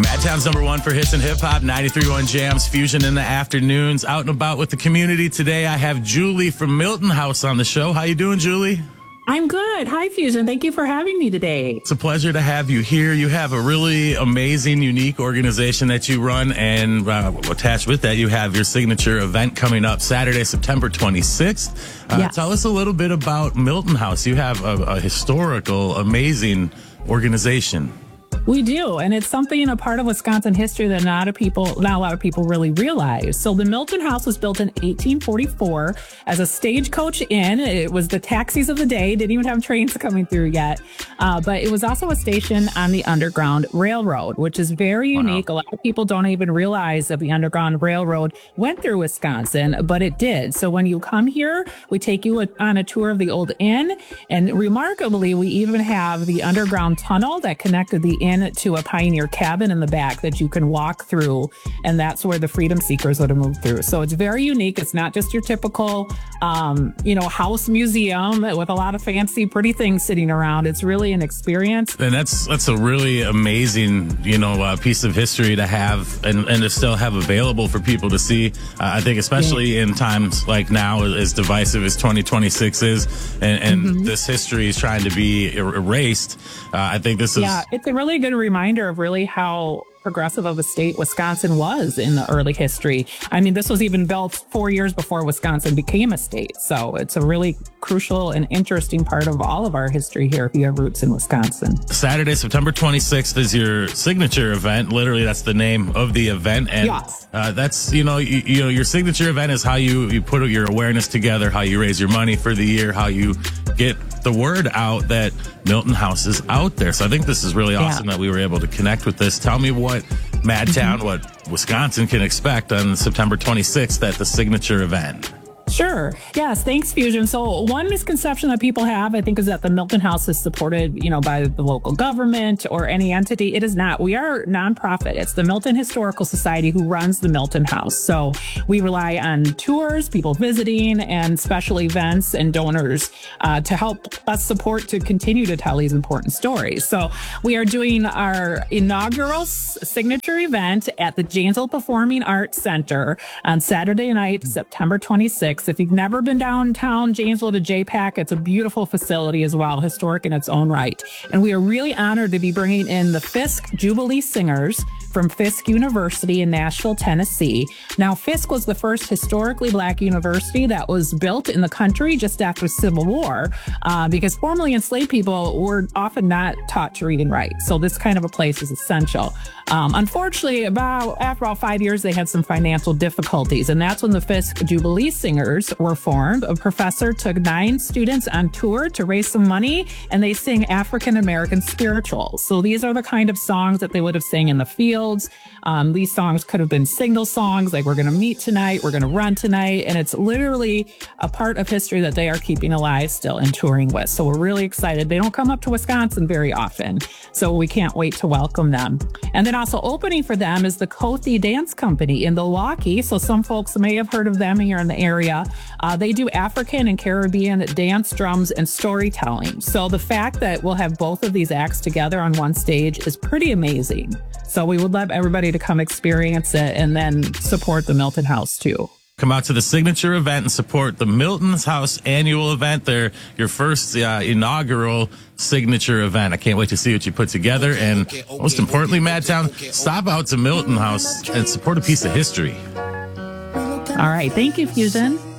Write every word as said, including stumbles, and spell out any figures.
Madtown's number one for hits and hip hop, ninety-three point one Jams, Fusion in the afternoons. Out and about with the community today, I have Julie from Milton House on the show. How you doing, Julie? I'm good. Hi, Fusion. Thank you for having me today. It's a pleasure to have you here. You have a really amazing, unique organization that you run, and uh, attached with that, you have your signature event coming up Saturday, September twenty-sixth. Uh, yes. Tell us a little bit about Milton House. You have a, a historical, amazing organization. We do, and it's something, a part of Wisconsin history that not a people, not a lot of people really realize. So the Milton House was built in eighteen forty-four as a stagecoach inn. It was the taxis of the day. Didn't even have trains coming through yet. Uh, but it was also a station on the Underground Railroad, which is very unique. Wow. A lot of people don't even realize that the Underground Railroad went through Wisconsin, but it did. So when you come here, we take you on a tour of the old inn. And remarkably, we even have the underground tunnel that connected the inn to a pioneer cabin in the back that you can walk through, and that's where the freedom seekers would have moved through. So it's very unique. It's not just your typical um you know house museum with a lot of fancy pretty things sitting around. It's really an experience, and that's that's a really amazing you know uh, piece of history to have and, and to still have available for people to see. uh, I think especially yeah. in times like now, as divisive as twenty twenty-six is, and, and mm-hmm. this history is trying to be er- erased. uh, I think this is yeah it's a really good reminder of really how progressive of a state Wisconsin was in the early history. I mean, this was even built four years before Wisconsin became a state. So it's a really crucial and interesting part of all of our history here if you have roots in Wisconsin. Saturday, September twenty-sixth is your signature event. Literally, that's the name of the event. And yes. uh, that's, you know, you, you know, your signature event is how you, you put your awareness together, how you raise your money for the year, how you get the word out that Milton House is out there. So I think this is really awesome yeah. that we were able to connect with this. Tell me what Madtown, mm-hmm. what Wisconsin can expect on September twenty-sixth at the signature event. Sure. Yes. Thanks, Fusion. So one misconception that people have, I think, is that the Milton House is supported, you know, by the local government or any entity. It is not. We are nonprofit. It's the Milton Historical Society who runs the Milton House. So we rely on tours, people visiting, and special events and donors uh, to help us support to continue to tell these important stories. So we are doing our inaugural signature event at the Janesville Performing Arts Center on Saturday night, September twenty-sixth. If you've never been downtown Janesville to J PAC, it's a beautiful facility as well, historic in its own right. And we are really honored to be bringing in the Fisk Jubilee Singers from Fisk University in Nashville, Tennessee. Now, Fisk was the first historically black university that was built in the country just after the Civil War, uh, because formerly enslaved people were often not taught to read and write. So this kind of a place is essential. Um, unfortunately, about after about five years, they had some financial difficulties, and that's when the Fisk Jubilee Singers were formed. A professor took nine students on tour to raise some money, and they sing African-American spirituals. So these are the kind of songs that they would have sang in the field. Um, these songs could have been signal songs like "We're going to meet tonight," "We're going to run tonight," and it's literally a part of history that they are keeping alive still and touring with. So we're really excited. They don't come up to Wisconsin very often, so we can't wait to welcome them. And then also opening for them is the Kothi Dance Company in Milwaukee. So some folks may have heard of them here in the area. Uh, they do African and Caribbean dance, drums, and storytelling. So the fact that we'll have both of these acts together on one stage is pretty amazing. So we would love everybody to come experience it and then support the Milton House too. Come out to the signature event and support the Milton House annual event. They're your first uh, inaugural signature event. I can't wait to see what you put together. And most importantly, Madtown, stop out to Milton House and support a piece of history. All right. Thank you, Fusion.